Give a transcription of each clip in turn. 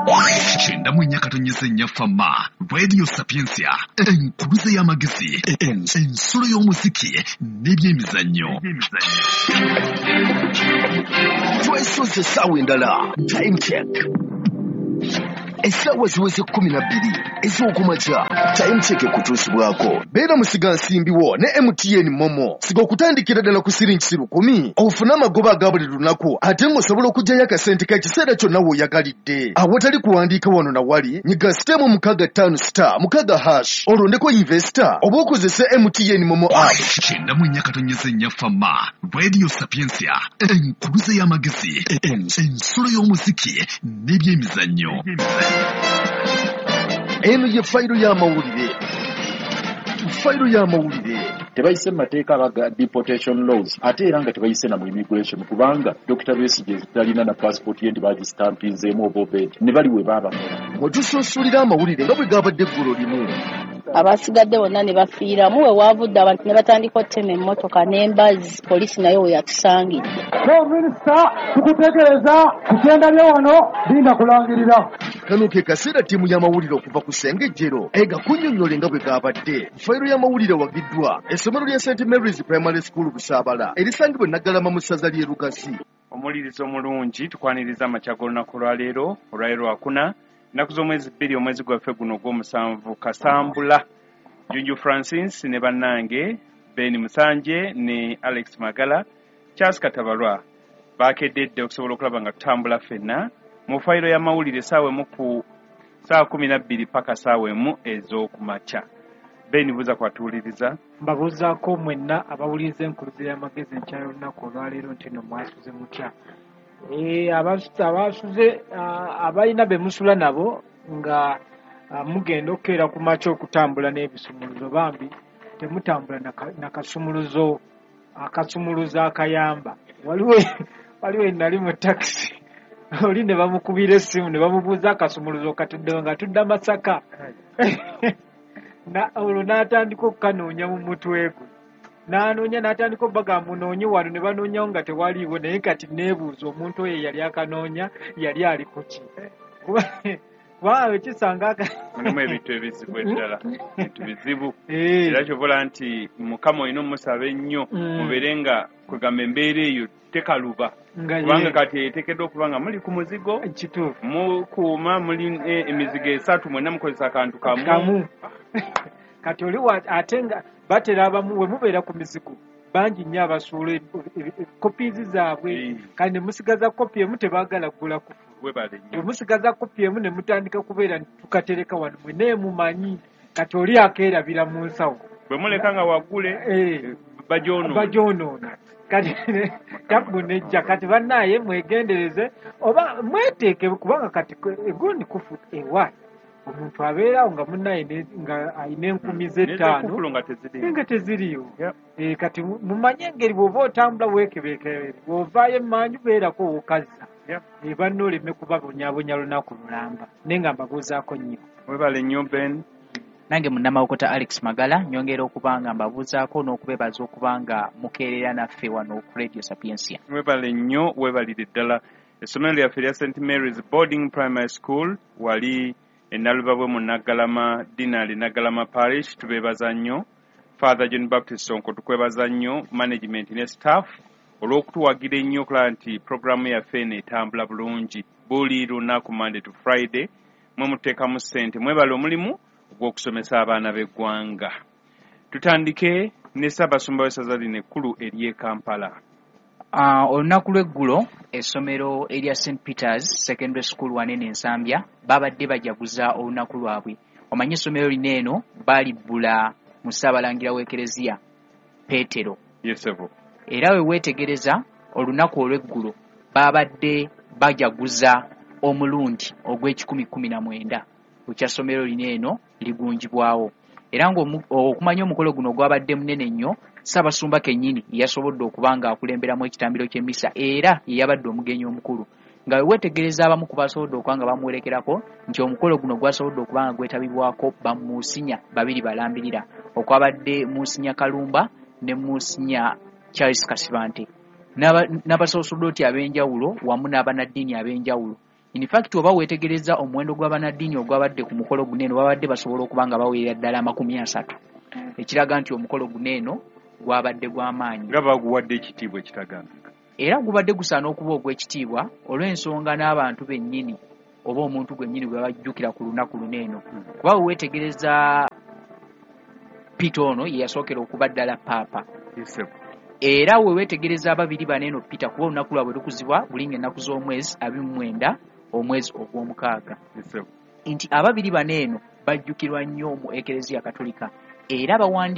Chenda munyakatonyeza ennyafama Radio Sapiensia enkuluze y'amagezi ensolo y'omuziki n'ebyemizannyo. Twesoze essaawa endala time check. Essaawa ziweze 12 ez'okumakya time check kutuusibwako. Beera musigansimbiwo ne MTN Momo. Siga okutandikira ddala ku siringi 10 ofuna amagoba aga buli lunaku ate ng'osobola okuggyayo akasente ka kiseera kyonna w'oyagalidde. Awatali kuwandiika wano na wali nyiga sitemu 65*6 olondeko investor oba okozesa MTN Momo app. Chenda munyakatonyeza ennyafama Radio Sapiensia enkuluze y'amagezi ensolo y'omuziki n'ebyemizannyo. Eno ye fayiro y'amawulire. Fayiro y'amawulire tebayise mateeka abaga deportation laws ate era nga tebayise na mu immigration kubanga Dr. Besigye talina na passport ye ndibagistampinzeemu obobed ne bali we baba otususulira amawulire nga bwe gabadde eggulo limu. Abasigadde bonna ne bafiira muwe waavudde abantu ne batandika ottema emmotoka n'embazzi poliisi nayo we yatusangidde. Minisita tukutegeeza kugenda bye wano linda kulangirira. Kano ke kaseera ttiimu y'amawulire okuva ku Ssengejjero egakunnyonnyole nga bwe gaabadde. Fayiro y'amawulire wagiddwa essomero lya St. Mary's Primary School Busaabala erisangibwa Naggalama mu ssaza ly'e Lukasi. Omulirizi omulungi tukwaniriza amakya g'olunaku olwaleero Lwakuna ennaku z'omwezi 2 omwezi gwaffe guno gw'omusanvu Kasambula. Junju Francis ne bannange Ben Musanje ne Alex Magala Charles Katabalwa bakeddedde okusobola okulaba nga tutambula ffenna mu fayiro y'amawulire essaawa emu ku saa 12 paka ssaawa emu ez'okumakya. Ben buza kwatuuliriza. Mbabuuzaako mwenna abawuliriza enkuluze y'amagezi enkyalo olunaku olwaleero nti nno mwasuze mutya. Abasuze abalina be musula nabo nga mugenda okukeera ku makya okutambula n'ebisumuluzo bambi temutambula na kasumuluzo akasumuluzo akayamba. Waliwo nali mu takisi oli ne bamukubira essimu ne bamubuuza akasumuluzo katuddewo nga tudda Masaka. Olwo n'atandika okukanoonya mu mutwe gwe n'anoonya n'atandika obagamba munoonye wano ne banoonyawo nga tewaliiwo naye kati neebuuza omuntu oyo yali akanoonya yali ali ku ki kubanga kisanga mulimu ebintu ebizibu eddala ebintu bizibu era kyobola nti Mukama olina omusaba ennyo mubeere nga kwegamba embeera eyo tekaluba kubanga kati eteekeddwa okuba nga muli ku muzigo mukuuma muli emizigo 3 mwenna mukozesa akantu kamu. Kati oli ate nga batera abamu we mubeera ku mizigo bangi nnyo abasuula kopiizi zaabwe kati ne musigaza kopi emu tebaagala kugula kufu. We musigaza kopi emu ne mutandika kubeera tukatereka wano mwene mumanyi kati oli akeerabira mu nsawo bwe muleka nga waggule bagyonoona kati tabu nejja kati bannaaye mwegendereze oba mweteeke kubanga kati egundi kufu ewa omuntu abeerawo nga munnaye nga alina 5,000 nga teziriyo. Kati mumanye engeri bw'oba otambula weekebeekebere bw'ovaayo emmanju beerako wokazza banno oleme kubabonyabonya lunaku lulamba naye nga mbabuuzaako nnyo. Webale nnyo Ben. Nange munnamawokota Alex Magala nyongera okuba nga mbabuuzaako n'okubeebaza okuba nga mukeerera naffe wano ku Radio Sapiensia. Webale nnyo webalire ddala. Essomero lyaffe lya St. Mary's Boarding Primary School wali Enalubabwe mu Naggalama Dinali Naggalama Parish tubeebaza nnyo. Father John Baptist Sonko tukwebaza nnyo management ne staff olw'okutuwagira ennyo okulaba nti programu yaffe eno etambula bulungi buli lunaku Monday to Friday mwe muteekamu ssente mwebale omulimu ogw'okusomesa abaana b'eggwanga. Tutandike ne Ssaabasumba w'essaza lino ekkulu ery'e Kampala. Olunaku lw'eggulo essomero erya St. Peter's Secondary School wanene Nsambya babadde bajaguza olunaku lwabwe. Omanyi essomero lino eno baalibbula mu Ssaabalangira w'Ekereziya Peetero. Yesevo. Era we weetegereza olunaku olw'eggulo babadde bajaguza omulundi ogw'Ekikumi-19 kya ssomero lino eno ligunjibwawo. Era ng'okumanya omukolo guno gwabadde munene nnyo Ssaabasumba kennyini yasobodde okuba nga akulemberamu ekitambiro ky'emmisa era yabadde omugenyi omukulu. Nga weetegereza abamu ku basobodde okuba nga bamuwerekerako nti omukolo guno gwasobodde okuba nga gwetabibwako bamusinya babiri balambirira okwabadde Musinya Kalumba ne Musinya Charles Kasibante n'abasoosodoti ab'enjawulo wamu n'abanaddiini ab'enjawulo in fact oba weetegereza omuwendo gw'abannaddiini ogwabadde ku mukolo guneeno babadde basobola okuba nga baweerera ddala 30 ekiraga nti omukolo guneeno gwabadde gw'amaanyi nga baguwadde ekitiibwa ekitagambika era gubadde gusaana okuba ogw'ekitiibwa olw'ensonga n'abantu bennyini oba omuntu gwennyini gwe bajjukira ku lunaku luneeno kuba weetegereza Peter ono ye yasookera okuba ddala paapa era we weetegereza ababiri baneeno Peter kuba olunaku lwabwe lukuzibwa buli ng'ennaku z'omwezi 29 omwezi ogw'omukaaga nti ababiri baneeno bajjukirwa nnyo mu ekereziya katolika era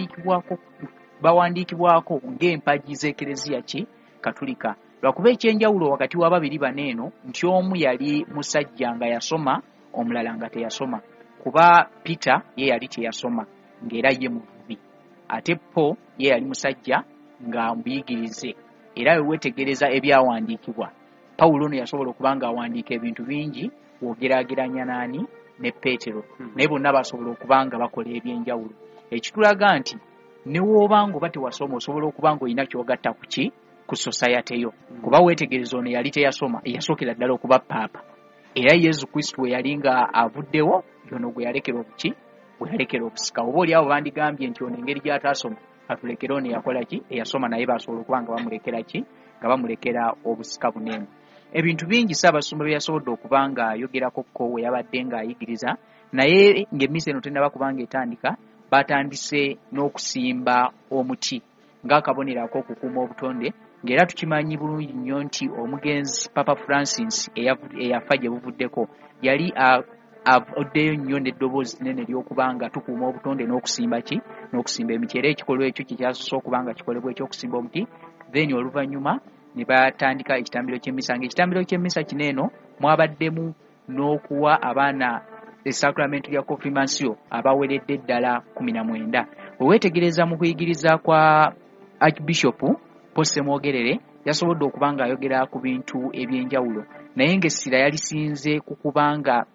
bawandiikibwako ng'empagi z'ekereziya ki katolika lwakuba ekyenjawulo wakati w'ababiri baneeno nti omu yali musajja nga yasoma omulala nga teyasoma kuba Peter ye yali teyasoma ng'era ye muvubi ate Paul ye yali musajja nga muyigirize era we weetegereza ebyawandiikibwa Pawulo ono yasobola okuba ng'awandiika ebintu bingi w'ogeraageranya n'ani ne Peetero naye bonna basobola okuba nga bakola ebyenjawulo ekitulaga nti ne w'oba ng'oba tewasoma osobola okuba ng'olina ky'ogatta ku ki ku society yo kuba weetegereza ono yali teyasoma eyasookera ddala okuba paapa era Yesu Kristo we yali nga avuddewo yono gwe yalekera obuki bwe yalekera obusika oba oli awo bandigambye nti ono engeri gy'ataasoma atulekera ono yakola ki eyasoma naye basobola okuba nga bamulekera ki nga bamulekera obusika buneeno ebintu bingi Ssaabasumba bye yasobodde okuba ng'ayogerako ko we yabadde ng'ayigiriza naye ng'emmisa eno tennaba kuba ng'etandika batandise n'okusimba omuti ng'akabonero ak'okukuuma obutonde ng'era tukimanyi bulungi nnyo nti omugenzi Papa Francis eyafa gye buvuddeko yali avuddeyo nnyo n'eddoboozi nnene ly'okuba nga tukuuma obutonde n'okusimba ki n'okusimba emiti era ekikolwa ekyo kikyasoose okuba nga kikolebwa ekyokusimba omuti then oluvannyuma ne batandika ekitambiro ky'emmisa ng'ekitambiro ky'emmisa kineeno mwabaddemu n'okuwa abaana esakramenti lya confirmation abaweredde ddala 19 weweetegereza mu kuyigiriza kwa Archbishop Paul Ssemwogerere yasobodde okuba ng'ayogera ku bintu ebyenjawulo naye ng'essira yalisinze ku kubanga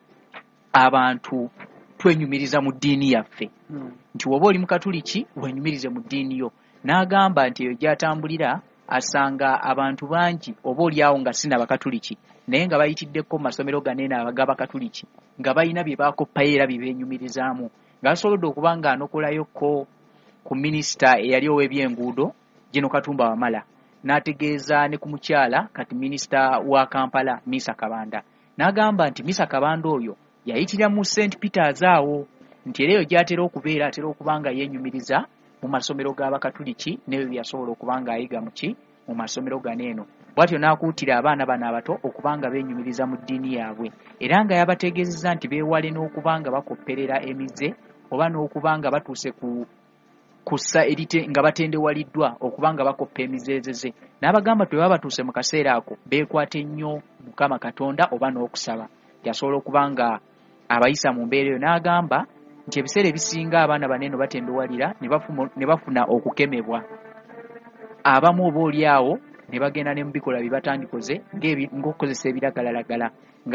abantu twenyumiriza mu ddiini yaffe nti woba oli mukatuliki wenyumirize mu ddiini yo n'agamba nti eyo gy'atambulira asanga abantu bangi oba oli awo nga sina bakatuliki naye nga bayitiddeko mu masomero ganeeno ag'abakatuliki nga balina bye baakoppayo era bye beenyumirizaamu ng'asobodde okuba ng'anokolayokko ku minisita eyali ow'ebyenguudo Gino Katumba Wamala n'ategeeza ne ku mukyala kati minisita wa Kampala Misa Kabanda n'agamba nti Misa Kabanda oyo yayitira mu St. Peters awo nti era eyo gy'atera okubeera atera okuba nga yeenyumiriza mu masomero g'abakatuliki n'ebyo byasobola okuba ng'ayiga mu masomero ganeeno bw'atyo n'akuutira abaana bano abato okuba nga beenyumiriza mu ddiini yaabwe era nga yabategeezezza nti beewale n'okuba nga bakopperera emize oba n'okuba nga batuuse kussa erite nga batendewaliddwa okuba nga bakoppa emizeezeze n'abagamba bwe baba batuuse mu kaseera ako beekwate nnyo Mukama Katonda oba n'okusaba yasobola okuba nga abayisa mu mbeera eyo n'agamba nti ebiseera ebisinga abaana baneeno batendewalira ne bafuna okukemebwa abamu oba oli awo ne bagenda ne mu bikola bye batandikoze ng'okukozesa ebiragalalagala nga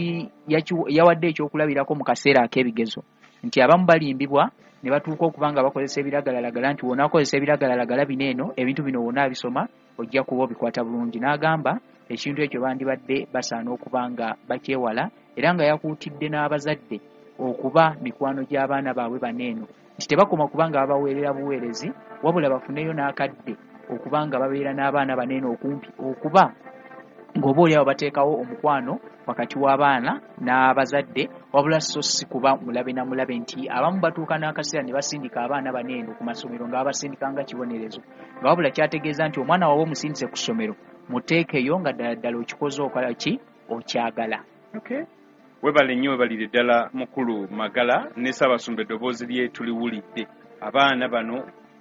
yawadde ekyokulabirako mu kaseera ak'ebigezo nti abamu balimbibwa ne batuuka okuba nga bakozesa ebiragalalagala nti wona akozesa ebiragalalagala bineeno ebintu bino wona abisoma ojja kuba obikwata bulungi n'agamba ekintu ekyo bandibadde basaana okuba nga bakyewala era nga yakuutidde n'abazadde okuba mikwano gy'abaana baabwe baneeno nti tebakoma kuba nga babaweerera buweerezi wabula bafuneyo n'akadde okuba nga babeera n'abaana baneeno okumpi okuba ng'oba oli abo bateekawo omukwano wakati w'abaana n'abazadde wabula so si kuba mulabe na mulabe nti abamu batuuka n'akaseera ne basindika abaana baneeno ku masomero nga babasindika nga kibonerezo nga wabula kyategeeza nti omwana waabwe omusindise ku ssomero muteekeyo nga ddala ddala okikoze okola ki okyagala. Webale nnyo webalire ddala mukulu Magala ne Ssaabasumba eddoboozi lye tuliwulidde abaana bano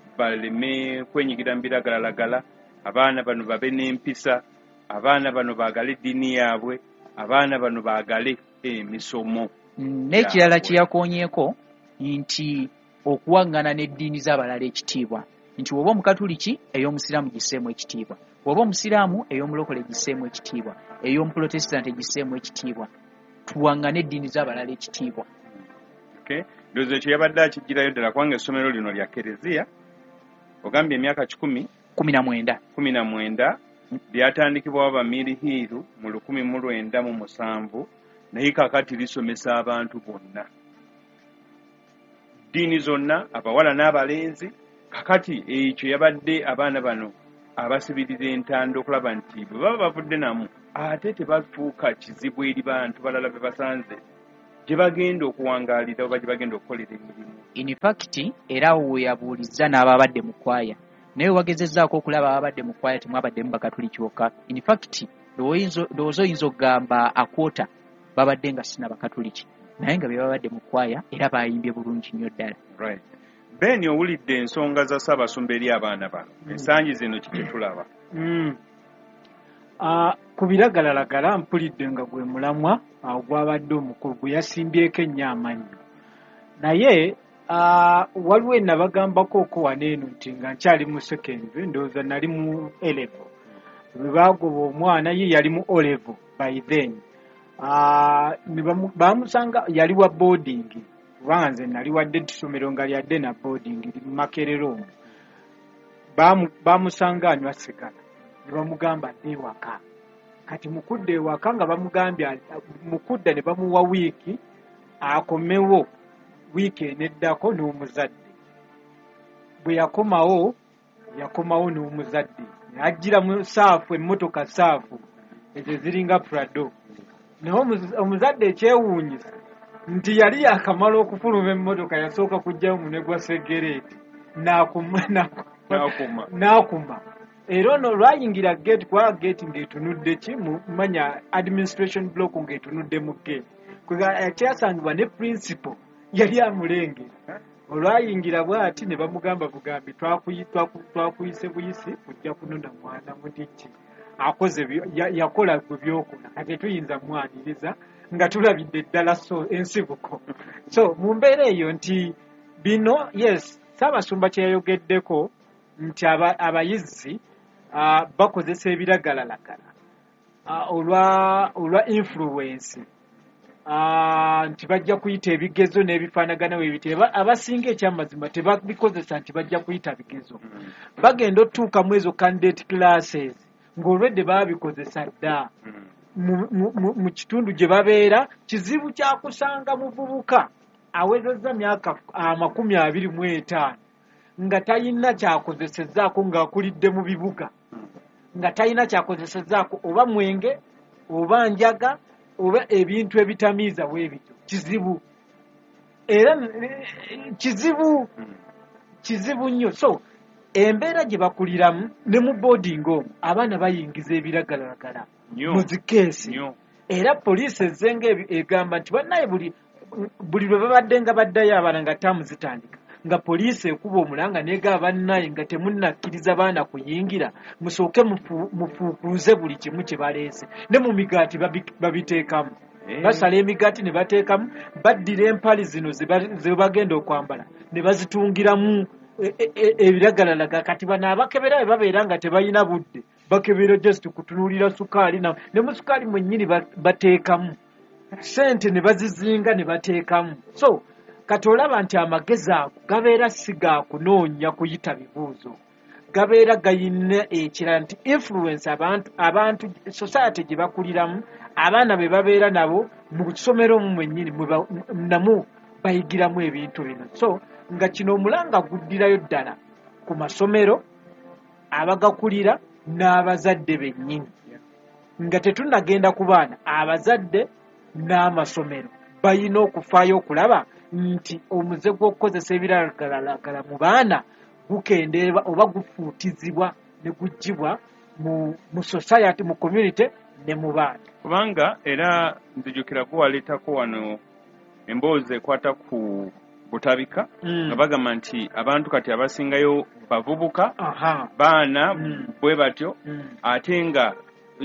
baleme kwenyigira mu biragalalagala abaana bano babe n'empisa abaana bano baagale eddiini yaabwe abaana bano baagale emisomo n'ekirala kye yakoonyeeko nti okuwaŋŋana n'eddiini z'abalala ekitiibwa nti woba omukatuliki ey'omusiraamu gisseemu ekitiibwa woba omusiraamu ey'omulokole gisseemu ekitiibwa ey'omuprotestant gisseemu ekitiibwa tuwaŋŋane eddiini z'abalala ekitiibwa. Ndowooza ekyo yabadde akijjirayo ddala kubanga essomero lino lya kereziya ogambye emyaka 19 lyatandikibwa Abamiri Hill mu 1907 naye kakati lisomesa abantu bonna, ddiini zonna, abawala n'abalenzi. Kakati ekyo yabadde abaana bano abasibirira entanda okulaba nti bwe baba bavudde namu ate tebafuuka kizibu eri bantu balala be basanze gye bagenda okuwangaalira oba gye bagenda okukolera emirimu. In fact era awo weyabuuliza n'ababadde mu kwaya, naye wagezezzaako okulaba ababadde mu kwaya temwabaddemu bakatuli kyokka. In fact ndowooza oyinza okugamba akwota babadde nga sina bakatuliki naye nga be babadde mu kwaya era bayimbye bulungi nnyo ddala. Right. Ben, owulidde ensonga za Ssaabasumba eri abaana bano ensangi zino kye tulaba. Ku biragalalagala mpulidde nga gwe mulamwa gwabadde omukulu gwe yasimbyeko ennyo amanyi, naye waliwo nabagambako wano eno nti nga nkyali mu secondary, ndowooza nali mu A-level bwe bagoba omwana ye yali mu O-level by then. Bamusanga yali wa boarding kubanga nze nali wadde tusomero nga lyadde na boarding li mu Makerere omwo. Bamusanga anywa sigala ne bamugamba adde ewaka. Kati mukudde ewaka nga bamugambye mukudda ne bamuwa wiiki akomewo wiiki eneddako n'omuzadde. Bwe yakomawo n'omuzadde ajjira mu saafu, emmotoka saafu ezo ziringa Prado. Naye omuzadde ekyewuunyisa nti yali yakamala okufuluma emmotoka yasooka kujjayo munwe gwa segereeti n'akuma. Era ono lwayingira gate kwa gate ng'etunudde ki manya administration block ng'etunudde mu gate. Kyasangibwa ne principal yali amulengera. Olwayingira bw'ati ne bamugamba bugambi twakuyise buyisi kujja kunona mwana mutiki. Akoze yakola gwe byokola kati tuyinza mwaniriza nga tulabidde ddala ensibuko. So mu mbeera eyo nti bino yes Ssaabasumba kye yayogeddeko nti abayizi bakozesa ebiragalalagala olwa influence nti bajja kuyita ebigezo n'ebifaanagana weebiti. Abasinga ekyamazima tebabikozesa nti bajja kuyita bigezo, bagenda otuuka mu ezo candidate classes ng'olwedde baabikozesa dda. Mu kitundu gye babeera kizibu kyakusanga muvubuka awezezza myaka 25 nga talina kyakozesezzaako ng'akulidde mu bibuga, nga talina kyakozesezzaako oba mwenge oba njaga oba ebintu ebitamiiza weebityo. Kizibu era kizibu nnyo. So embeera gye bakuliramu ne mu boarding omwo abaana bayingiza ebiragalalagala mu zikeesi. Era poliisi ezzenga egamba nti bannaye buli lwe babadde nga baddayo abaana nga ttaamu zitandika nga poliisi ekuba omulanga neega bannaye nga temunnakkiriza baana kuyingira musooke mufuukuluze buli kimu kye baleese. Ne mu migaati babiteekamu, basala emigaati ne bateekamu, baddira empali zino ze bagenda okwambala ne bazitungiramu ebiragalalagala. Kati bano abakebera bwe babeera nga tebalina budde bakebera just kutunuulira sukaali ne mu sukaali mwennyini bateekamu sente ne bazizinga ne bateekamu. So kati olaba nti amagezi ago gabeera si ga kunoonya kuyita bibuuzo, gabeera gayina ekirala nti influence abantu society gye bakuliramu abaana be babeera nabo mu kisomero mu mwennyini namu bayigiramu ebintu bino. So nga kino omulanga guddirayo ddala ku masomero abagakulira n'abazadde bennyini, nga tetunnagenda ku baana. Abazadde n'amasomero bayina okufaayo okulaba nti omuze gw'okukozesa ebiragalalagala mu baana gukendeerwa oba gufuutizibwa ne guggyibwa mu society, mu community ne mu baana. Kubanga era nzijukirako waleetako wano emboozi ekwata ku butabika nga bagamba nti abantu kati abasingayo bavubuka baana bwe batyo ate nga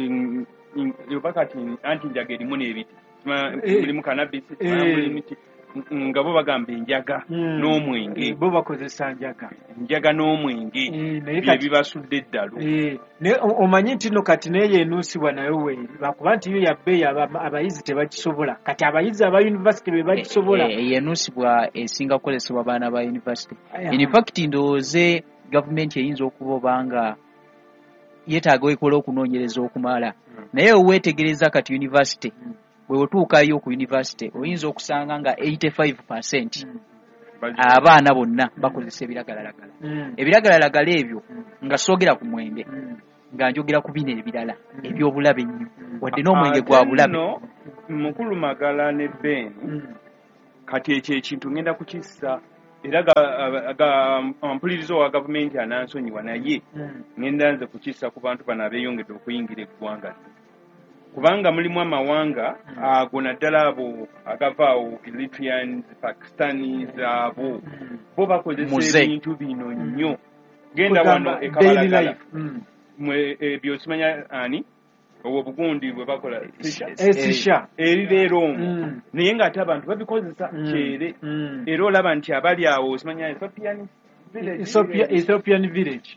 oba kati anti njaga erimu n'ebiti mulimu kanabisi miti nga bo bagamba enjaga n'omwenge, bo bakozesa njaga n'omwenge byebibasudde eddalu. Omanyi nti no kati naye enuusibwa nayo weeri lwakuba nti yo yabbeeyi abayizi tebakisobola. Kati abayizi aba yunivasite be bakisobola. Enuusibwa esinga kukozesebwa baana ba yunivasite. In fact ndowooze gavumenti eyinza okuba obanga yeetaaga wekola okunoonyereza okumala naye weweetegereza kati university bwe otuukayo ku university oyinza okusanga nga 85% abaana bonna bakozesa ebiragalalagala ebiragalalagala ebyo nga soogera ku mwenge nga njogera ku bino ebirala ebyobulabe ennyo wadde n'omwenge gwa bulabe mukulu magala ne Ben kati ekyo ekintu ngenda kukissa era mpuliriza owa gavumenti anansonyiwa naye ngenda nze kukissa ku bantu bano abeeyongedde okuyingira eggwanga kubanga mulimu amawanga ago naddala abo agavaawo Eritreans, Pakistanis abo bo bakozesa ebintu bino nnyo genda wano ekabalagala byosimanya ani obugundi bwe bakola esisha erireero omwo naye ng'ate abantu babikozesa kyere era olaba nti abali awo osimanya Ethiopian village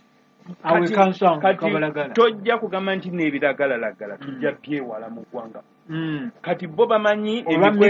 kati tojja kugamba nti n'ebiragalalagala tujja byewala mu ggwanga kati bo bamanyi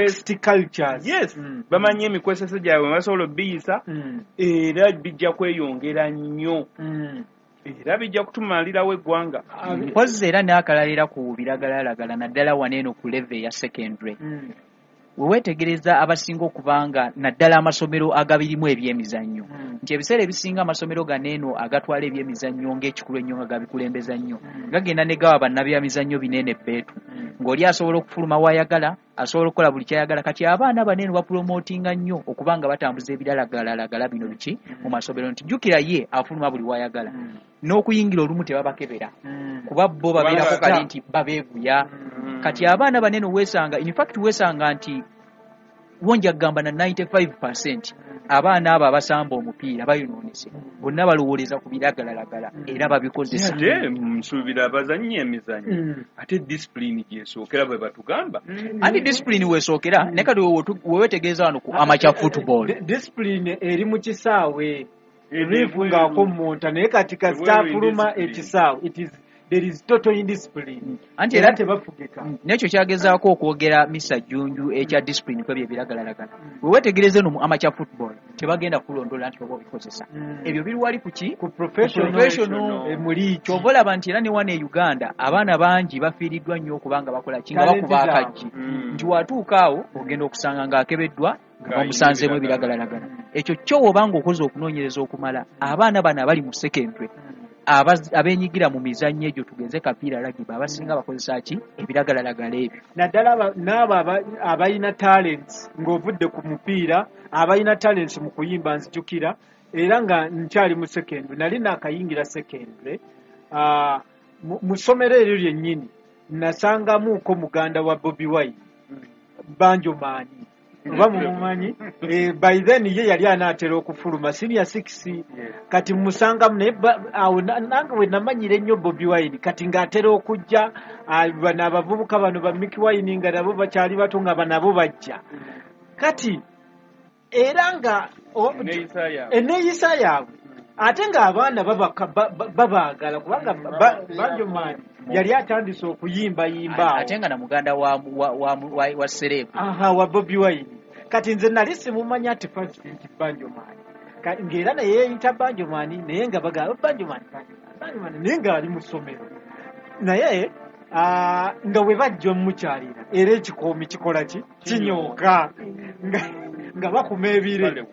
bamanyi emikwesese gyabwe basobola obiyisa era bijja kweyongera nnyo era bijja kutumalirawo eggwanga mpozi era n'akalalira ku biragalalagala naddala waneeno ku leve eya secondary weweetegereza abasinga okubanga naddala amasomero agabirimu ebyemizannyo nti ebiseera ebisinga amasomero ganeeno agatwala ebyemizannyo ng'ekikulu ennyo nga gabikulembeza nnyo gagenda ne gawa bannabyamizannyo binene bbeetu ng'oli asobola okufuluma wayagala asobola okukola buli kyayagala kati abaana baneeno bapromootinga nnyo okubanga batambuza ebiragalalagala bino biki mu masomero nti jjukira ye afuluma buli wayagala n'okuyingira olumu tebabakebera kuba bo babeerako kali nti babeeguya kati abaana baneeno weesanga nti wonja kugamba na 95% abaana abo abasamba omupiira bayonoonese bonna balowooleza ku biragalalagala era babikozesa ate nsuubira abazannyi emizannyo ate disipulini gyesookera bwe batugamba anti disipulini weesookera naye kati wewetegeeza wano ku amateur football disipulini eri mu kisaawe rifu ng'akommonta naye kati kasitaafuluma ekisaawe there is total indiscipline anti era tebafugika n'ekyo kyagezaako okwogera Mr. Junju ekya discipline kwebyo ebiragalalagala wewetegereze no mu amateur football tebagenda kulondola nti baba bikozesa ebyo biri wali kuki ku professional muri kyova olaba nti era ne wane e Uganda abaana bangi bafiiriddwa nnyo okubanga bakola kinga bakuba akajji nti watuukaawo ogenda okusanga ng'akebeddwa bamusanzeemu ebiragalalagala ekyo kyo wobanga okoze okunoonyereza okumala abaana bano abali mu secondary abenyigira mu mizannyo egyo tugenze kapiira lagiba abasinga bakozesa ki ebiragalalagala ebyo naddala n'abo abalina talents ng'ovudde ku mupiira abalina talents mu kuyimba nzijukira era nga nkyali mu secondary nali naakayingira secondary mu ssomero eryo lyennyini nasangamuuko muganda wa Bobi Wine Banjo Maani oba mumumanyi by then ye yali anaatera okufuluma senior 6 kati musangamu naye awo nange we namanyire nnyo Bobi Wine kati ng'atera okujja bano abavubuka bano ba Mickey Wine nga nabo bakyali bato nga banabo bajja kati era nga eneeyisa yaabwe ate ng'abaana babaagala kubanga Banjo Maani yali atandise okuyimbayimba ate nga na muganda wa Serebu wa Bobi Wine kati nze nali simumanya ati president Banjo Maani ng'era naye yeeyita Banjo Maani naye nga bagamba Banjo Maani naye ng'ali mu ssomero naye nga bwe bajja omukyalira era ekikoomi kikola ki kinyooka nga bakuma ebire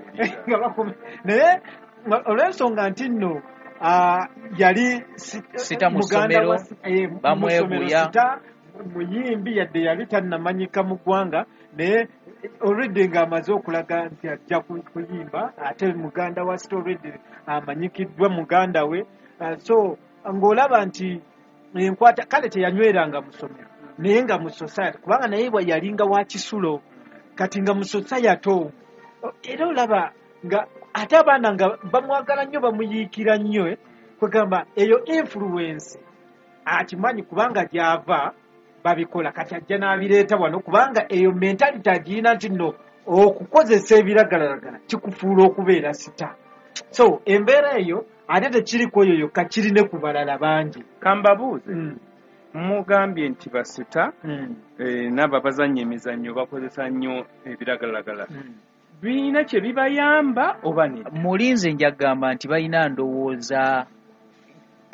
naye olw'ensonga nti nno yali sita mu ssomero bamwebuya muyimbi yadde yali tannamanyika mu ggwanga naye already ng'amaze okulaga nti ajja kuyimba ate muganda wa sita already amanyikiddwa muganda we so ng'olaba nti enkwata kale teyanyweranga mu ssomero naye nga mu society kubanga naye yalinga wa kisulo kati nga mu society omwo era olaba nga ate abaana nga bamwagala nnyo bamuyiikira nnyo kwegamba eyo influence akimanyi kubanga gy'ava babikola kati ajja n'abireeta wano kubanga eyo mentality agirina nti nno okukozesa ebiragalalagala kikufuula okubeera sita so embeera eyo ate tekiriko oyo yokka kirine ku balala bangi kambabuuze mugambye nti basita n'abo abazannya emizannyo bakozesa nnyo ebiragalalagala birina kye bibayamba oba nedda mulinze njagamba nti balina ndowooza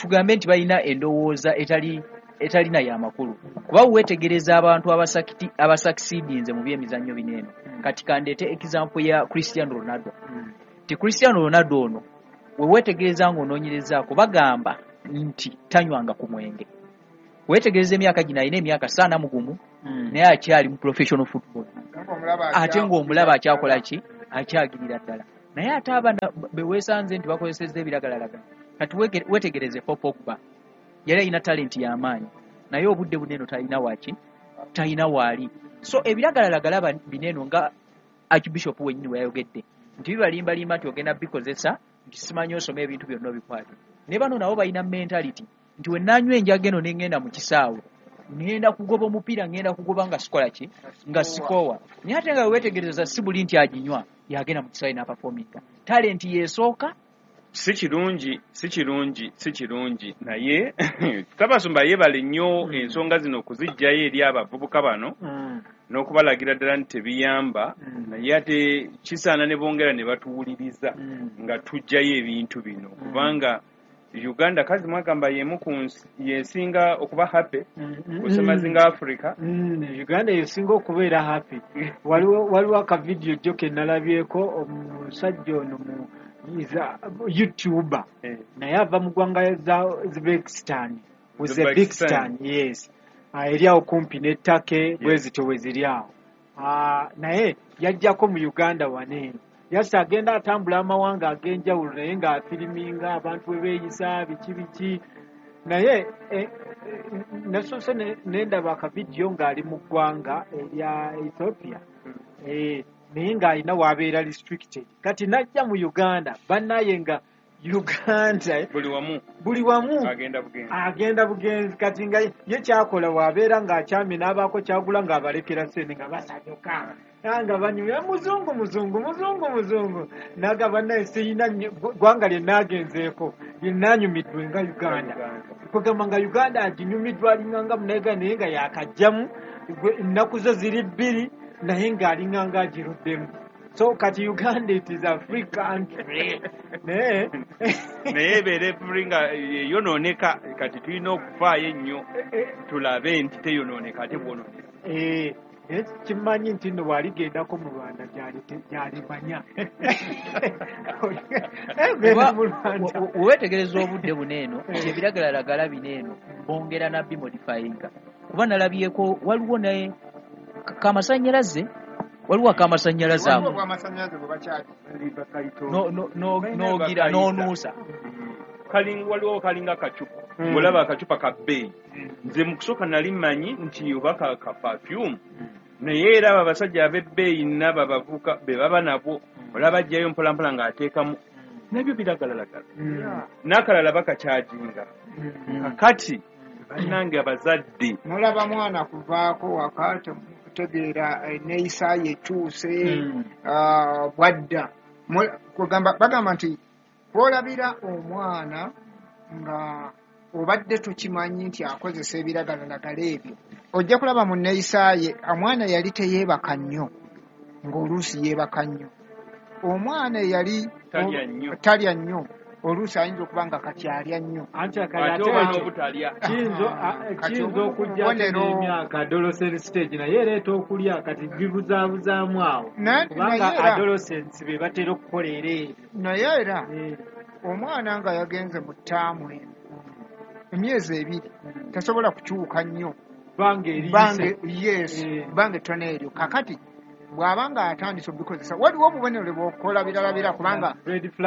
tugambe nti balina endowooza etalina y'amakulu kuba weetegereza abantu abasucceedinze mu byemizannyo bineeno kati kandeete example ya Cristiano Ronaldo ti Cristiano Ronaldo ono we weetegereza ng'onoonyerezaako bagamba nti tanywanga ku mwenge weetegereza emyaka gino alina emyaka 40 naye akyali mu professional football ate ng'omulaba akyakola ki akyagirira ddala naye ate abana beweesanze nti bakozesezza ebiragalalagala kati weetegereze Pogba yali alina talenti y'amaanyi naye obudde buneeno talina waali so ebiragalalagala bineeno nga Archbishop wennyini weyayogedde nti bibalimbalimba nti ogenda bikozesa nti simanyi osoma ebintu byonna obikwate ne bano nabo balina mentality nti we nanywa enjaga eno nengenda mu kisaawe ngenda kugoba omupiira ngenda kugoba nga sikola ki nga sikowa naye ate nga weetegereza si buli nti aginywa yagenda mu kisaawe n'apafominga talenti yeesooka si kirungi naye Kabasumba yeebale nnyo ensonga zino okuzijjayo eri abavubuka bano n'okubalagira ddala nti tebiyamba naye ate kisaana ne bongera ne batuwuliriza nga tujjayo ebintu bino kubanga Uganda kazi mwagamba yemu yesinga okuba happy kusemazinga Africa Uganda yesinga okubeera happy waliwo aka video joke nalabyeko omusajja ono mu YouTuber naye ava mu ggwanga za Uzbekistan Uzbekistan yes eri awo kumpi n'ettake bwezito weziri awo naye yajjako mu Uganda waneeno yasa agenda atambula amawanga ag'enjawulo naye ng'afiriminga abantu we beeyisa biki naye nasoose nendaba akavidiyo ng'ali mu ggwanga erya Ethiopia naye ng'alina waabeera restricted kati najja mu Uganda bannaye nga Uganda buli wamu agenda bugenzi kati nga ye kyakola waabeera ng'akyami n'abaako kyagula ng'abalekera sente nga basanyuka nga banyumya muzungu naga bannaye siyina ggwanga lye naagenzeeko lye naanyumiddwe nga Uganda kugamba nga Uganda aginyumiddwa alinganga munayega naye nga yakajjamu ennaku zo ziri 2 naye ng'alinganga agiruddemu so kati Uganda it is a free country naye ebeera efuri nga yonooneka kati tulina okufaayo ennyo tulabe nti teyonooneka ate bwonooneka kimanyi nti nno waligendako mu Rwanda gyalimanya wewetegereza obudde buneeno nti ebiragalalagala bineeno bongera nabbi modifyinga kuba nalabyeko waliwo naye kamasanyalaze waliwo akamasanyalaze ago n'ogira n'onuusa waliwo kalinga kacupa olaba akacupa ka bbeeyi nze mu kusooka nali mmanyi nti oba ka perfume naye era abo abasajja ab'ebbeeyi nabo bavuka be baba nabo olaba ajjayo mpolampola ng'ateekamu nabyo biragalalagala n'akalala bakakyajinga kakati bannange abazadde mulaba mwana kuvaako wakaate kutegeera neeyisa yekyuse bwadda bagamba nti olabira omwana nga obadde tukimanyi nti akozesa ebiragalalagala ebyo ojja kulaba mu neeyisa ye omwana yali teyeebaka nnyo ng'oluusi yeebaka nnyo omwana yali talya nnyo oluusi ayinza okuba nga kati alya nnyo kiyinza okujjako n'emyaka adolescent stage naye ereeta okulya kati bibuzaabuzaamu awo kubanga adolescents be batera okukolera ebyo naye era omwana nga yagenze mu ttaamu emyezi 2 tasobola kukyuka nnyo bange ttone eryo kakati bw'aba nga atandise obikozesa waliwo obubonero bw'okola biralabira kubanga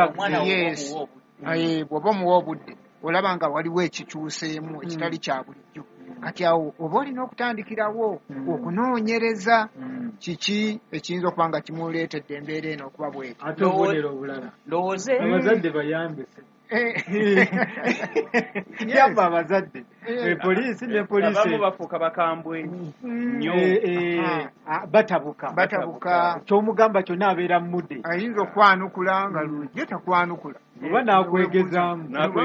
bw'oba omuwa obudde olaba nga waliwo ekikyuseemu ekitali kya bulijjo kati awo oba olina okutandikirawo okunoonyereza kiki ekiyinza okuba nga kimuleetedde embeera eno okuba bweti ate obubonero obulala lowooze abazadde bayambese yamba abazadde poliisi ne poliisi abamu bafuuka bakambwe nnyo batabuka kyomugamba kyonna abeera mudde ayinza okwanukula nga lujje takwanukula oba n'akwegezaamu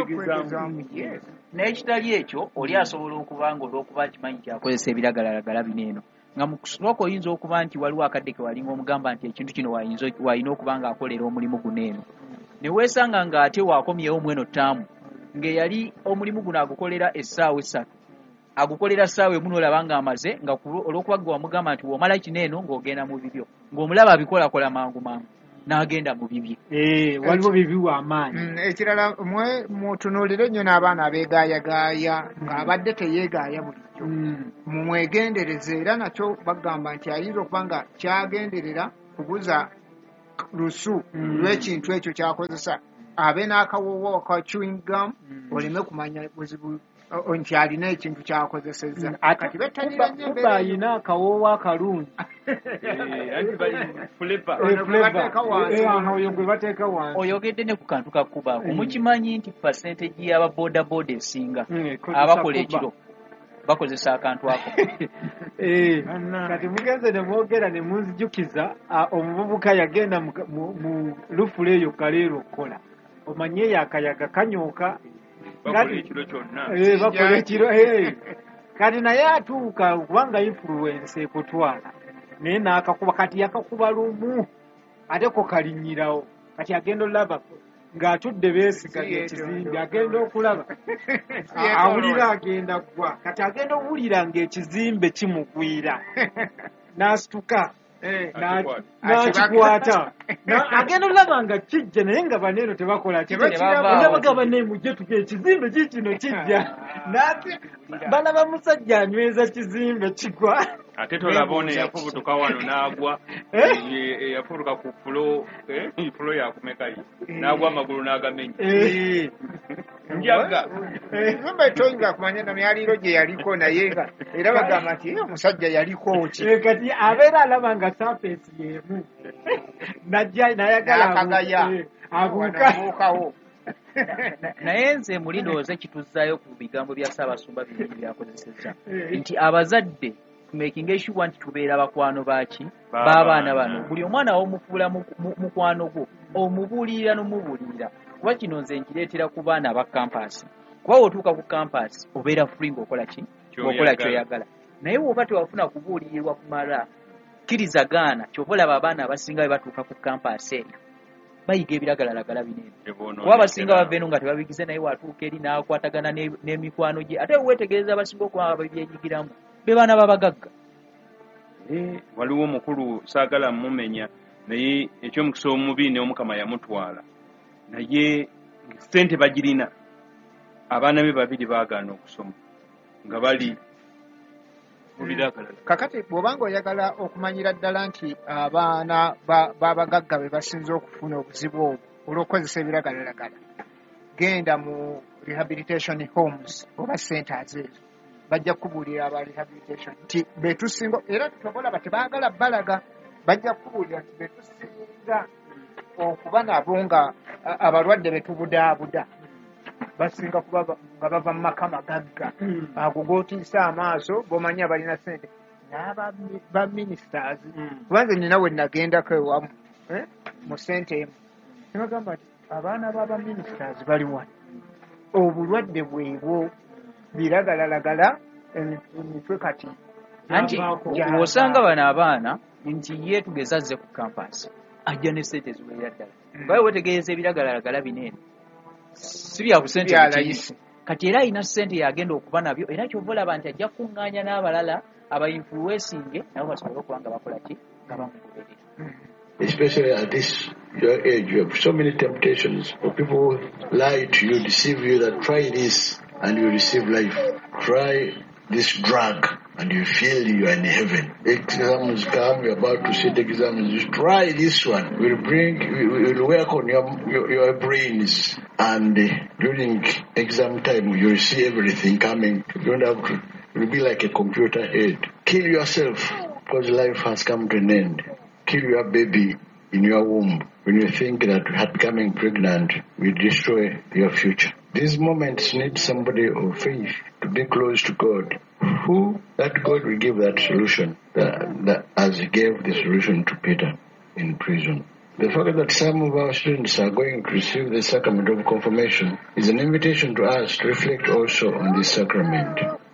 naye kitali ekyo oli asobola okuba nga olw'okuba kimanyi kyakozesa ebiragalalagala bineeno nga mu kusooka oyinza okuba nti waliwo akadde ke walinga omugamba nti ekintu kino walina okuba nga akolera omulimu guneeno ne weesanga ng'ate waakomyewo mweno ttaamu ng'eyali omulimu guno agukolera essaawa 3 agukolera ssaawa emu n'olaba ng'amaze nga olw'okuba gwe wamugamba nti womala kino eno ng'ogenda mu bibyo ng'omulaba abikolakola mangu n'agenda mu bibye. Waliwo bibiwa amaanyi. Ekirala mutunuulire nnyo n'abaana abeegaayagaaya ng'abadde teyeegaaya bulijjo. Mumwegendereze era nakyo bagamba nti ayinza okuba nga kyagenderera kuguza lusu lw'ekintu ekyo kyakozesa abe n'akawoowo ka chewing gum oleme kumanya buzibu nti alina ekintu kyakozesezza. Kati bettanira nnyo embeera ayina akawoowo akalungi oyogedde ne ku kantu ka kuba mukimanyi nti percentage y'ababoodabooda esinga abakola ekiro bakozesa akantu ako. Kati mugenze ne mwogera ne munzijukiza omuvubuka yagenda mu lufula eyo kaleero okukola omanye yakayaga kanyooka bakola ekiro kyonna bakola ekiro kati naye atuuka kubanga influence ekutwala naye n'akakuba kati yakakuba lumu ate ko kalinyirawo kati agenda olaba ng'atudde beesigaga ekizimbe agenda okulaba awulira agenda gwa kati agenda owulira ng'ekizimbe kimugwira n'asituka n'akikwata agenda olaba nga kijja naye nga baneeno tebakola kibaga banne mujje tuge ekizimbe kikino kijja balaba musajja anyweza kizimbe kigwa ate tolaba ono eyafubutuka wano n'agwa eyafubutuka ku fulo yakumekayo n'agwa amagulu n'agamenya njaga nyumba etoyinza kumanya na myaliro gye yaliko naye era bagamba nti omusajja yaliko ki kati abeera alaba nga surface yeemu najja nayagala abuukawo. Naye nze mulindooze kituzzaayo ku bigambo bya Ssaabasumba bibiri byakozesezza nti abazadde making sure nti tubeera bakwano baki b'abaana bano buli omwana w'omufuula mukwano gwo omubuulirira n'omubuulirira kuba kino nze nkireetera ku baana ba kampasi kuba wotuuka ku kampasi obeera free ng'okola ki ng'okola kyoyagala naye bw'oba tewafuna kubuulirirwa kumala kkirizagaana ky'oba olaba abaana abasinga bwe batuuka ku kampasi eyo bayiga ebiragalalagala binene kuba abasinga bava eno nga tebabigize naye watuuka eri n'akwatagana n'emikwano gye ate weetegereza abasinga okuba babyenyigiramu be baana babagagga. Waliwo omukulu saagala mumenya naye ekyomukisa omubi ne Omukama yamutwala naye ssente bagirina abaana be babiri baagaana okusoma nga bali mu biragalalagala. Kakati bw'obanga oyagala okumanyira ddala nti abaana babagagga be basinze okufuna obuzibu obwo olw'okukozesa ebiragalalagala genda mu rehabilitation homes oba centers ezo bajja kubuulira aba rehabilitation nti betusinga era tutobolaba tebaagala balaga bajja kubuulira nti betusinga okuba nabo nga abalwadde betubudaabuda basinga kuba nga bava mu maka magagga ago gootiisa amaaso g'omanyi abalina ssente n'aba ministers kubanze nina we nagendako ewamu mu ssente emu nebagamba nti abaana b'aba ministers bali wano obulwadde bwebwo biragalalagala emitwe kati anti osanga bano abaana nti ye tugeza azze ku kampasi ajja ne ssente ziwerera ddala ngawe wetegereza ebiragalalagala binene si bya kusente bikiyisi kati era alina ssente yagenda okuba nabyo era kyova olaba nti ajja kukuŋŋaanya n'abalala abainfluensinge nabo basobole okuba nga bakola ki nga bamugoberera. Especially at this your age, you have so many temptations for people who lie to you, deceive you that try this and you receive life. Try this drug and you feel you are in heaven. Exams come, you're about to sit exams. You try this one. We'll work on your brains. And during exam time, you'll see everything coming. You don't have to. You'll be like a computer head. Kill yourself because life has come to an end. Kill your baby in your womb when you think that becoming pregnant will destroy your future. These moments need somebody of faith to be close to God. Who that God will give that solution that as he gave the solution to Peter in prison. The fact that some of our students are going to receive the sacrament of confirmation is an invitation to us to reflect also on this sacrament.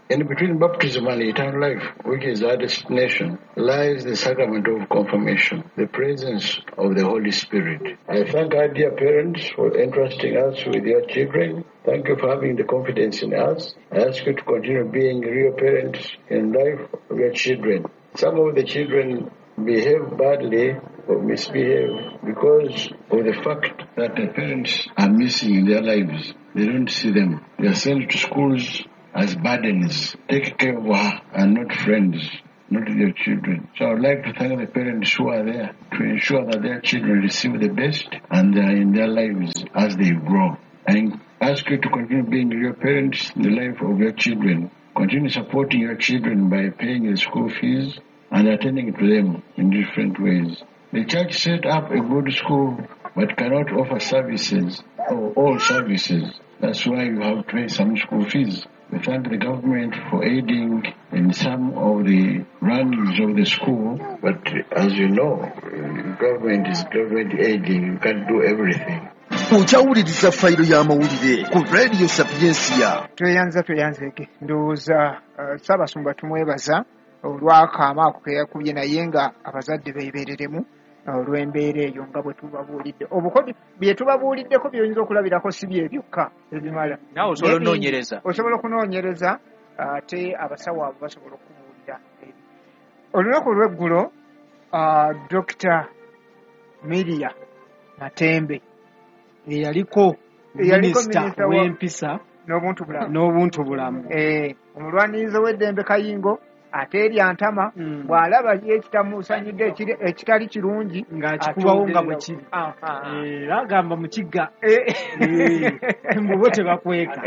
In between baptism and eternal life, which is our destination, lies the sacrament of confirmation, the presence of the Holy Spirit. I thank our dear parents for entrusting us with your children. Thank you for having the confidence in us. I ask you to continue being real parents in life of your children. Some of the children behave badly or misbehave because of the fact that the parents are missing in their lives. They don't see them. They are sent to schools as burdens, take care of her and not friends, not their children. So I would like to thank the parents who are there to ensure that their children receive the best and they are in their lives as they grow. I ask you to continue being your parents in the life of your children. Continue supporting your children by paying the school fees and attending to them in different ways. The church set up a good school but cannot offer services or all services. That's why you have to pay some school fees. We thank the government for aiding in some of the runnings of the school, but as you know, government is government aiding. You can't do everything. Okyawuliriza fayiro y'amawulire ku Radio Sapiensia. Tweyanze ndowooza Ssaabasumba tumwebaza olw'akaama ako ke yakubye naye nga abazadde beebereremu olw'embeera eyo nga bwe tubabuulidde. Obukodyo bye tubabuuliddeko by'oyinza okulabirako si bye byokka ebimala. Nawe osobola okunoonyereza. Osobola okunoonyereza ate abasawo abo basobola okubuulira ebyo. Olunaku olw'eggulo Dr. Miria Matembe eyaliko minisita w'empisa n'obuntu bulamu. Omulwanirizi w'eddembe Kayingo ate erya Ntama bw'alaba ekitamusanyidde ekitali kirungi ng'akikubawo nga bwe kiri. Era agamba mu kigga embubo tebakweka.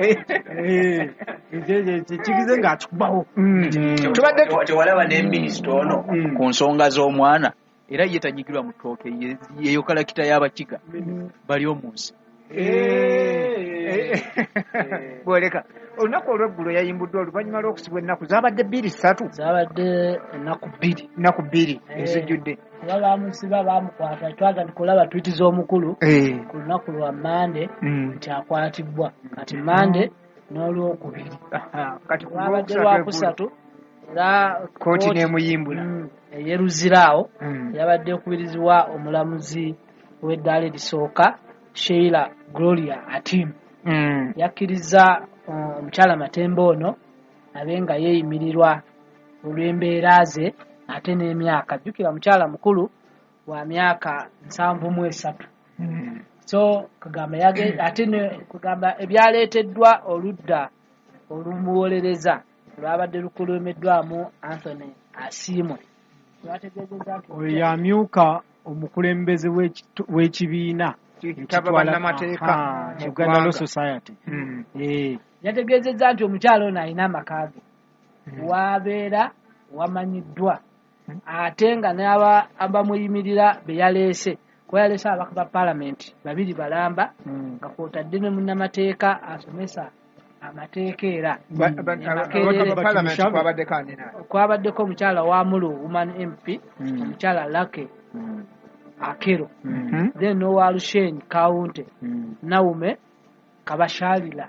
Kigize ng'akikubawo. Tewalaba ne minisita ono ku nsonga z'omwana era ye tanyigirwa mu ttooke yeyo kalakita y'abakiga bali omunsi. Bwoleka olunaku olw'eggulo yayimbuddwa oluvannyuma lw'okusibwa ennaku zaabadde 2-3. Zabadde ennaku bbiri ezijjudde. Bamusiba bamukwata twagala kulaba twiti z'omukulu ku lunaku lwa Mande nti akwatibwa kati Mande n'olwokubiri kati babadde lwakusatu era kooti n'emuyimbula eyeruziraawo yabadde okubirizibwa omulamuzi w'eddaala erisooka Sheila Gloria Atim yakkiriza omukyala Matembe ono abe nga yeeyimirirwa olw'embeera ze ate n'emyaka. Jjukira mukyala mukulu wa myaka 73. So kugamba ebyaleeteddwa oludda olumuwolereza lwabadde lukulumiddwamu Anthony Asiimwe. Oyo yamyuka omukulembeze w'ekibiina ekitwala Uganda Law Society. Yategeezezza nti omukyala ono alina amaka ge wabeera wamanyiddwa ate nga n'abamuyimirira be yaleese kuba yaleese ababaka ba paalamenti 2 balamba nga kwotadde ne munnamateeka asomesa amateeka era kwabaddeko omukyala wa Mulu Woman MP omukyala Lake Akero then n'owa Lushenyi Kawunte Naume Kabashalira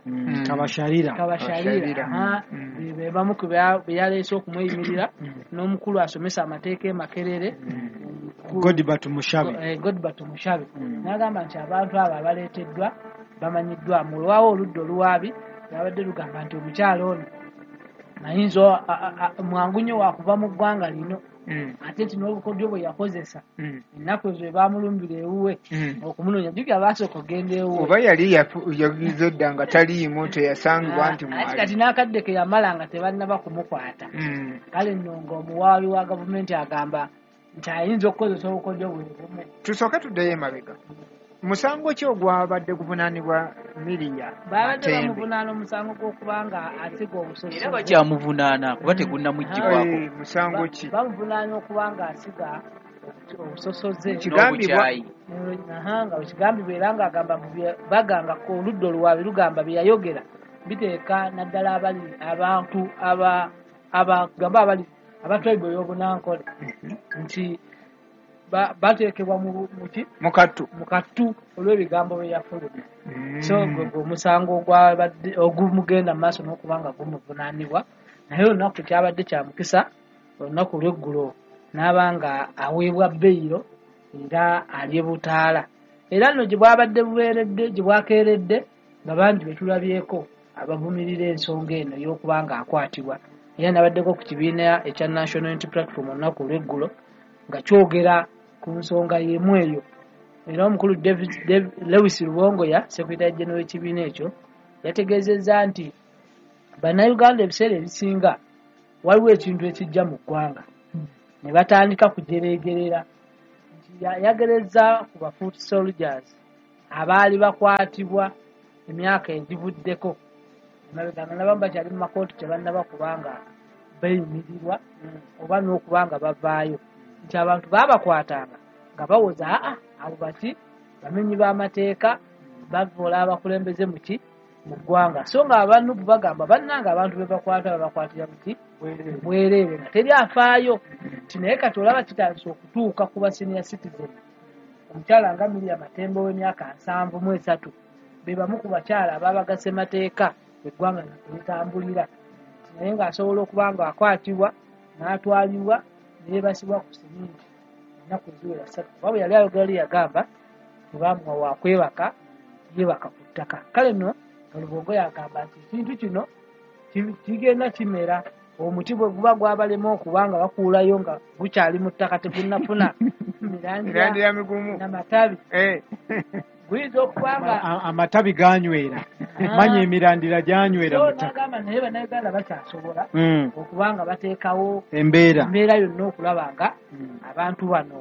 be bamu ku be yaleese okumweyimirira n'omukulu asomesa amateeka e Makerere Godibert Mushabe n'agamba nti abantu abo abaleeteddwa bamanyiddwa mulwawo oludda oluwaabi yabadde lugamba nti omukyala ono ayinza mwangu nnyo wakuva mu ggwanga lino ate nti n'obukodyo bwe yakozesa ennaku ezo bamulumbira ewuwe okumunoonya jjukira baasooka okugenda ewuwe oba yali yagize dda nga taliimu teyasangibwa nti ati kati n'akadde ke yamala nga tebannaba kumukwata kale nno ng'omuwaabi wa gavumenti agamba nti ayinza okukozesa obukodyo bwe bumu. Tusooke tuddeyo emabega. Musango ki ogwabadde guvunaanibwa Miria? Babadde bamuvunaana omusango gw'okuba nga asiga obusosoze. Era bakyamuvunaana kuba tegunnamuggyibwako. Musango ki? Bamuvunaana okuba nga asiga obusosoze n'obukyayi. Nga wekigambibwa era ng'agamba baganga ku oludda oluwaabi lugamba bye yayogera biteeka naddala abantu abagamba abatwaibu ey'obunankole nti bateekebwa mu kattu olw'ebigambo bye yafulumya. So gwe omusango ogumugenda mu maaso n'okuba nga gumuvunaanibwa naye olunaku kyabadde kya mukisa olunaku lw'eggulo n'abanga aweebwa beyiro era alye butaala era nno gye bwabadde bubeeredde gye bwakeeredde nga bangi betulabyeko abavumirira ensonga eno y'okuba nga akwatibwa era nabaddeko ku kibiina ekya National Unity Platform olunaku olw'eggulo nga kyogera ku nsonga y'emu eyo era omukulu Lewis Rubongoya sekretary general w'ekibiina ekyo yategeezezza nti bannayuganda ebiseera ebisinga waliwo ekintu ekijja mu ggwanga ne batandika kujereegerera nti yagereza ku bafoot soldiers abaali bakwatibwa emyaka egivuddeko emabeganga nabamu bakyali mu makooti tebannaba kubanga bayimirirwa oba n'okubanga bavaayo nti abantu baabakwatanga nga bawoza abo bati bamenyi b'amateeka bavoola abakulembeze muki mu ggwanga so nga abanugu bagamba bannanga abantu be bakwata babakwatira muki bwereere nga teryafaayo nti naye kati olaba kitandise okutuuka ku ba senior citizen omukyala nga Miriam Matembo w'emyaka 73 be bamu ku bakyala ababagase mateeka eggwanga litambulira naye ng'asobola okuba nga akwatibwa n'atwalibwa neebasibwa ku siminti ennaku eziwera 3 wabwe yali ayogera yagamba tebamuwa wakwebaka yebaka ku ttaka kale nno Olubongo yagamba nti ekintu kino kigenda kimera omuti bwe guba gwabalema okubanga bakuulayo nga gukyali mu ttaka tegunnafuna mirandira migumu n'amatabi guyinza okubanga amatabi ganywera manya emirandira gyanywera mu ttaka nagamba naye bannayuganda bakyasobola okubanga bateekawo embeera yonna okulaba nga abantu bano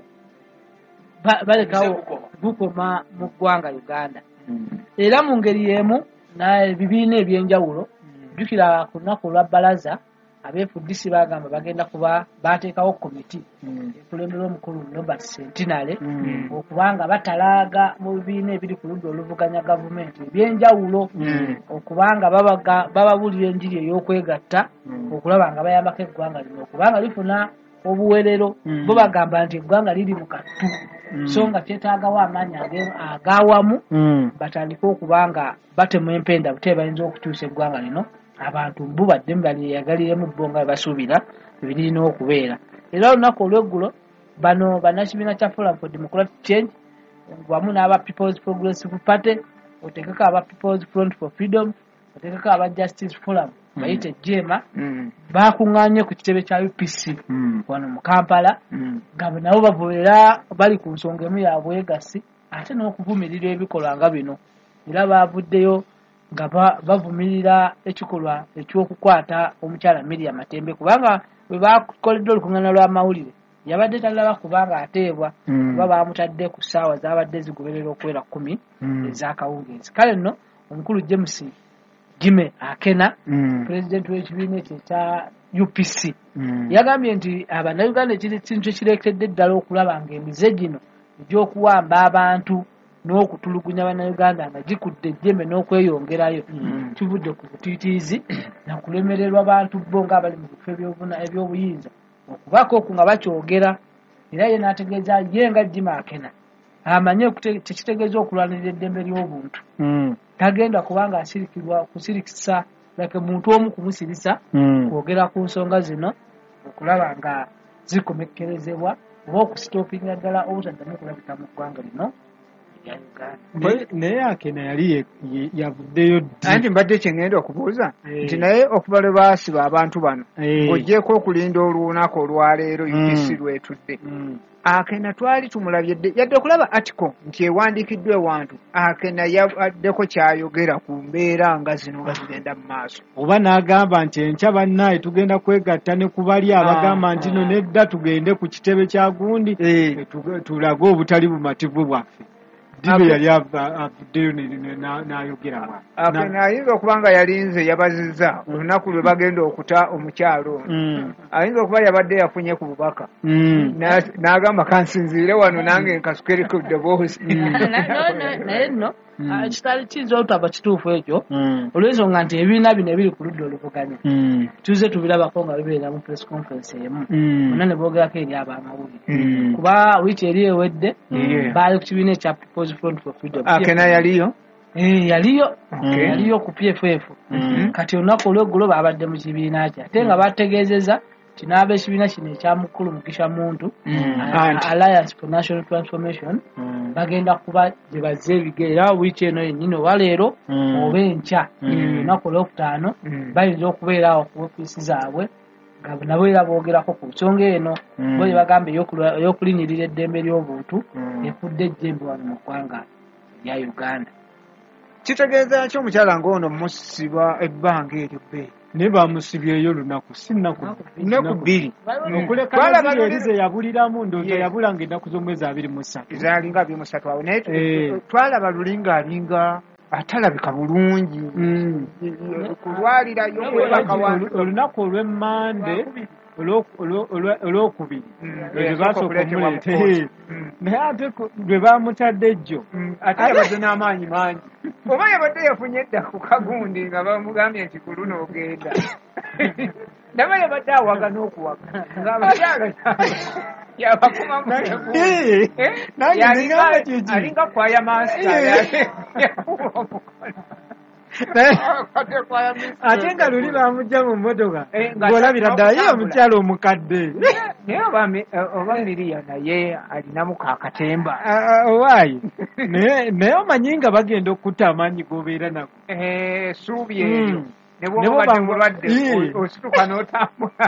balekawo gukoma mu ggwanga Uganda era mu ngeri y'emu ebibiina ebyenjawulo jjukira ku lunaku olwa bbalaza abeefudisi bagamba bagenda kuba bateekawo komiti ekulembera omukulu Robert Sentinale okubanga batalaaga mu bibiina ebiri ku ludda oluvuganya gavumenti ebyenjawulo okubanga bababulira enjiri ey'okwegatta okulaba nga bayambako eggwanga lino okubanga lifuna obuwerero bo bagamba nti eggwanga liri mu kattu so nga kyetaagawo amaanyi agawamu batandike okuba nga batemu empenda butebe bayinza okukyusa eggwanga lino abantu mbu badde balyeyagaliremu bo nga basuubira birina okubeera era olunaku olw'eggulo bano bannakibiina kya Forum for Democratic Change wamu n'aba People's Progressive Party otegeka aba People's Front for Freedom otegeka aba Justice Forum bayite JEMA bakuŋŋaanye ku kitebe kya UPC wano mu Kampala nga nabo bavumirira bali ku nsonga emu ya bwegasi ate n'okuvumirira ebikolwa nga bino era bavuddeyo nga bavumirira ekikolwa eky'okukwata omukyala Miriam Matembe kubanga bwe bakoledde olukuŋŋaana lw'amawulire yabadde talaba kubanga ateebwa kuba bamutadde ku ssaawa zabadde zigoberera okuwera 10 ez'akawungeezi kale nno omukulu James Jime Akena pulezidenti w'ekibiina ekyo ekya UPC yagambye nti abannayuganda ekintu ekireetedde ddala okulaba ng'emize gino egy'okuwamba abantu n'okutulugunya bannayuganda nga gikudde ejjembe n'okweyongerayo kivudde ku butiitiizi nakulemererwa bantu bo ng'abali mu bifo eby'obuyinza okubako oku nga bakyogera era ye n'ategeeza ye nga Jime Akena amanye tekitegeeza okulwanirira eddembe ly'obuntu tagenda kubanga asirikirwa kusirikisa like muntu omu kumusirisa kwogera ku nsonga zino okulaba nga zikomekkerezebwa oba okusitoopinga ddala obutaddamu kulabika mu ggwanga lino ya Uganda. Naye Akena yali yavuddeyo ddi anti mbadde kyengenda okubuuza nti naye okuva lwe baasiba abantu bano ng'oggyeko okulinda olunaku olwaleero UPC lwetudde Akena twali tumulabye yadde okulaba article nti ewandiikiddwa ewantu Akena yaddeko kyayogera ku mbeera nga zino nga zigenda mu maaso oba n'agamba nti enkya bannaye tugenda kwegatta ne ku bali abagamba nti no nedda tugende ku kitebe kya gundi tulage obutali bumativu bwaffe dibe yali avuddeyo n'ayogera Akena ayinza okuba nga yalinze yabazizza olunaku lwe bagenda okuta omukyalo ayinza okuba yabadde yafunye ku bubaka n'agamba kansinziire wano nange nkasukeri ku ddoboozi naye nno kitali kiyinza olutaba kituufu ekyo olw'ensonga nti ebibiina bino ebiri ku ludda oluvuganya tuze tubirabako nga bibeera mu press conference emu bonna ne boogerako eri ab'amawulire kuba wiiki eri ewedde baali ku kibiina ekya People's Front for Freedom Akena yaliyo yaliyo ku PFF kati olunaku olweggulo babadde mu kibiina kye ate nga bategeezezza kinaaba ekibiina kino ekyamukulu Mukisha Muntu Alliance for National Transformation bagenda kuba gye bazze ebigere era wiiki eno yennyini oba leero oba enkya olunaku olwokutaano bayinza okubeera awo ku ofiisi zaabwe nga nabo era boogerako ku nsonga eno bo gye bagamba ey'okulinyirira eddembe ly'obuntu efudde ejjembe wano mu ggwanga lya Uganda. Kitegeeza ki omukyala ng'ono musiba ebbanga eryo bbe ne bamusibyeyo lunaku si nnaku nnaku bbiri okuleka erize yabuliramu ndowooza yabulanga ennaku z'omwezi 23 zaalinga 23 awo naye twalaba lulinga atalabika bulungi kulwalirayo olunaku olw'emmande olwokubiri lwe basooka omuleeta naye ate lwe bamutadde ejjo ate yabadde n'amaanyi mangi oba yabadde yafunye edda ku kagundi nga bamugambye nti ku luno ogenda naba yabadde awaga n'okuwaga ng'abakyala yabakumamualinga kwaya maasta ate nga luli bamujja mu mmotoka ng'olabira ddala ye omukyala omukadde naye oba Miriya naye alinamu kaakatemba owaayi naye omanyi nga bagenda okutta amaanyi g'obeera nago essuubi eryo ne bwobadde mulwadde osituka n'otambula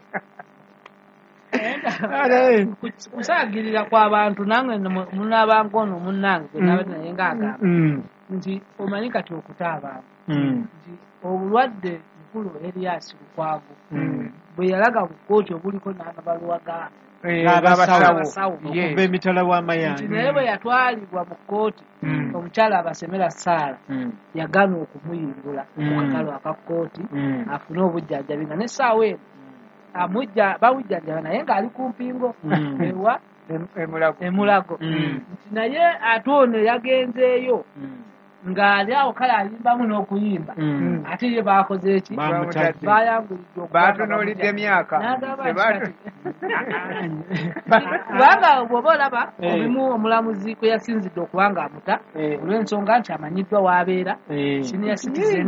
kusaagirira kw'abantu nange munaabanga ono munnange nabadde naye ng'agamba nti omanyi kati okuta abantu nti obulwadde mukulu Erias Lukwago bwe yalaga ku kkooti obuliko n'abaluwaga abasawo okuva emitala w'amayanja naye bwe yatwalibwa mu kkooti omukyala Abasemera Saala yagaana okumuyimbula mu kakalo aka kkooti afune obujjanjabi nga n'essaawa eno bawujjanjaba naye ng'ali ku mpingo ewa Emulago nti naye ate ono yagenzeeyo ng'ali awo kale ayimbamu n'okuyimba ate ye baakoze eki baayangulidde baatunuulidde emyaka kubanga bw'oba olaba obimu omulamuzi kwe yasinzidde okuba ng'amuta olw'ensonga nti amanyiddwa w'abeera senior citizen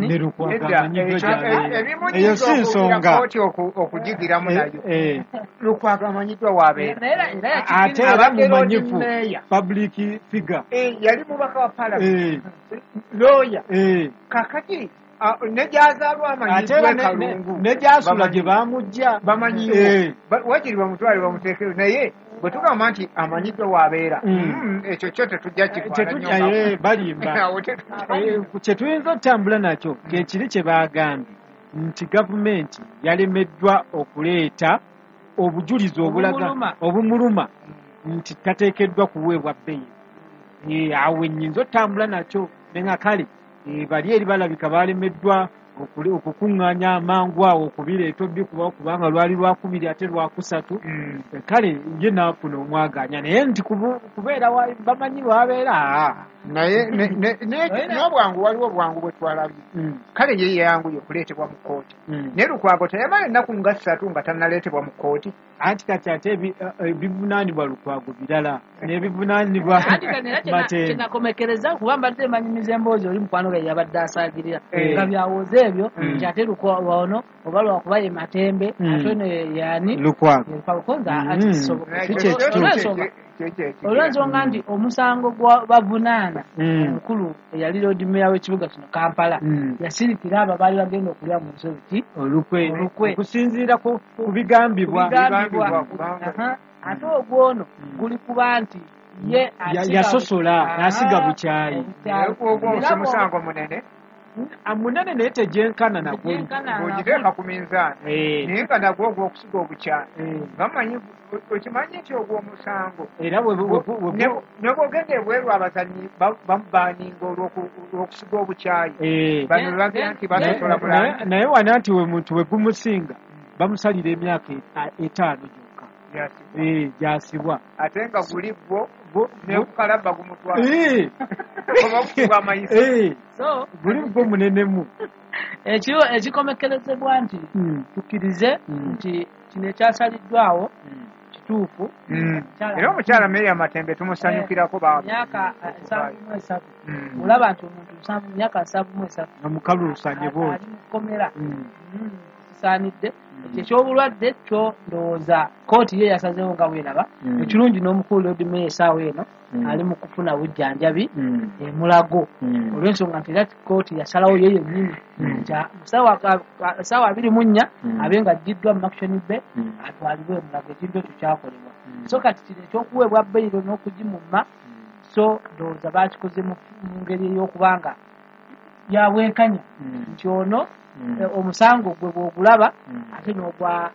eyo si nsonga okugigiramu nayo Lukwago amanyiddwa w'abeera ate era mumanyifu public figure yali mubaka wa parliament lawyer kakati nejazaalwa amanyiddwa Kalungu nejasula gye bamujja bamanyiwo wagiri bamutwale bamuteekero naye bwe tugamba nti amanyiddwa w'abeera ekyo kyo tetujja kifaananyo balimba kye tuyinza okutambula nakyo kekiri kye baagambye nti gavumenti yalemeddwa okuleeta obujulizi obumuluma nti tateekeddwa kuweebwa bbeeyi awo ennyinza otambula nakyo nenga kale bali eri balabika balemeddwa okukuŋŋaanya amangu awo okubireeta obbikubawo kubanga lwali lwakubiri ate lwakusatu kale ye naafuna omwaganya naye nti kubeera bamanyi lwabeera naye n'obwangu waliwo obwangu bwe twalabye kale ye yeyanguye okuleetebwa mu kkooti naye Lukwago teyamala ennaku nga 3 nga tannaleetebwa mu kkooti anti kati ate ebivunaanibwa Lukwago birala n'ebivunaanibwa Matembe kinakomekereza kuba mbadde manyumiza emboozi oli mukwano gwe yabadde asaagirira nga byawoze ebyo nti ate Lukwago ono oba lwakuba ye Matembe ate no yani Lukwago olw'ensonga nti omusango bavunaana omukulu eyali Lord Mayor w'ekibuga kino Kampala yasirikira abo baali bagenda okulya mu nsobi olukwe okusinziira ku bigambibwa ate ogwono guli kuba nti ye yasosola n'asiga bukyayi musango munene munene naye tegyenkana nagwo ogiteeka ku minzaani naye nga nagwo ogw'okusiga obukyayi nga mmanyi okimanyi nti ogw'omusango era ne bw'ogenda ebweru abazannyi bamubaaninga olw'okusiga obukyayi bano lwagira nti basosola bulangi naye wana nti we muntu we gumusinga bamusalira emyaka 5 gyokka gyasibwa ate nga guli bwo nekukalabba gumutwala oba okukuba amayisa guli bwo munenemu ekikomekerezebwa nti tukkirize nti kino ekyasaliddwawo kituufu era omukyala Mary Matembe tumusanyukirako myaka 73 olaba nti omuntu myaka 73 omukalulusanye bwoti ali mu kkomera kisaanidde ekyobulwadde kyo ndowooza kooti ye yasazeewo nga bweraba ekirungi n'omukulu Lord Mayor essaawa eno ali mu kufuna bujjanjabi emulago olw'ensonga nti era kooti yasalawo ye yennyini essaawa 24 abe nga ajjiddwa mu Maction Bay atwalibwe emulago ekintu ekyo kyakolebwa so kati kino ekyokuweebwa beyiro n'okugimumma so ndowooza baakikoze mu ngeri ey'okubanga yabwenkanya nti ono omusango gwe bw'ogulaba ate n'ogwa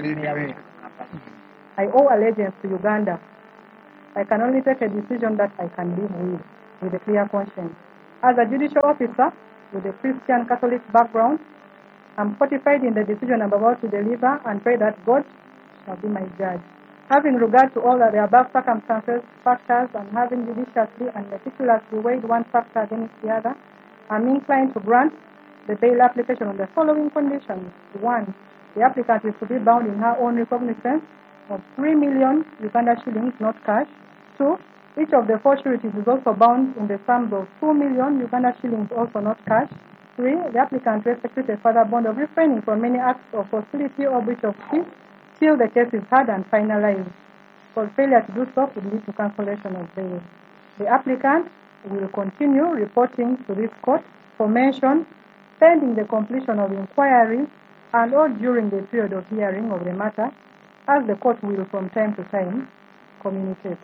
I owe allegiance to Uganda. I can only take a decision that I can live with a clear conscience. As a judicial officer with a Christian Catholic background, I'm fortified in the decision I'm about to deliver and pray that God shall be my judge. Having regard to all the above circumstances, factors, and having judiciously and meticulously weighed one factor against the other, I'm inclined to grant the bail application on the following conditions. 1. The applicant is to be bound in her own recognizance of 3 million Uganda shillings, not cash. 2. Each of the 4 sureties is also bound in the sums of 2 million Uganda shillings, also not cash. 3. The applicant will execute a further bond of refraining from any acts of hostility or breach of peace till the case is heard and finalized. For failure to do so could lead to cancellation of bail. The applicant will continue reporting to this court for mention pending the completion of inquiry and or during the period of hearing of the matter, as the court will from time to time communicate.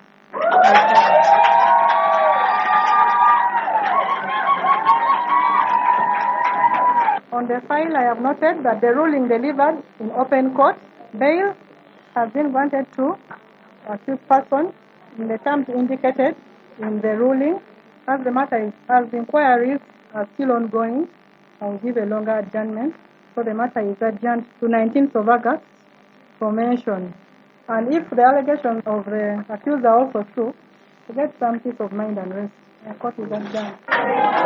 On the file, I have noted that the ruling delivered in open court, bail has been granted to accused person in the terms indicated in the ruling. As the matter is, as the inquiries are still ongoing, I will give a longer adjournment. So the matter is adjourned to 19th of August for mention. And if the allegations of the accused are also true, to get some peace of mind and rest, the court is adjourned.